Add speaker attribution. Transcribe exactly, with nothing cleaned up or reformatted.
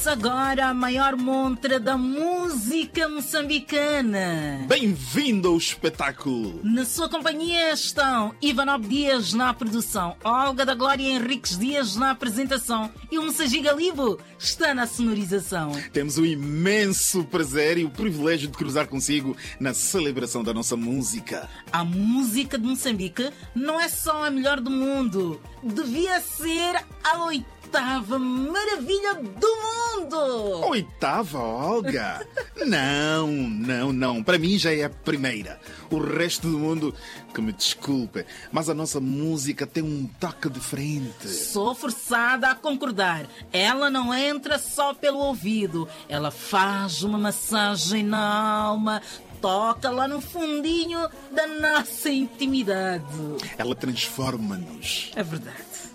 Speaker 1: Começa agora a maior montra da música moçambicana.
Speaker 2: Bem-vindo ao espetáculo.
Speaker 1: Na sua companhia estão Ivanov Dias na produção, Olga da Glória Henriques Dias na apresentação e o Moçagi Galibo está na sonorização.
Speaker 2: Temos o imenso prazer e o privilégio de cruzar consigo na celebração da nossa música.
Speaker 1: A música de Moçambique não é só a melhor do mundo, devia ser a oitava maravilha do mundo!
Speaker 2: Oitava, Olga? Não, não, não. Para mim já é a primeira. O resto do mundo, que me desculpe, mas a nossa música tem um toque diferente.
Speaker 1: Sou forçada a concordar. Ela não entra só pelo ouvido. Ela faz uma massagem na alma, toca lá no fundinho da nossa intimidade.
Speaker 2: Ela transforma-nos.
Speaker 1: É verdade.